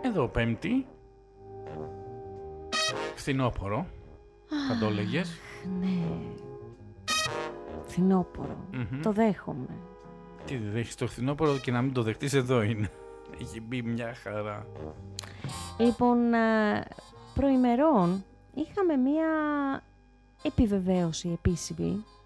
Εδώ Πέμπτη. Φθινόπορο. Θα το έλεγες. Ναι. Φθινόπορο. Το δέχομαι. Τι δέχεις το φθινόπορο και να μην το δεχτείς, εδώ είναι. Έχει μπει μια χαρά. Λοιπόν, προημερών είχαμε μία επιβεβαίωση επίσημη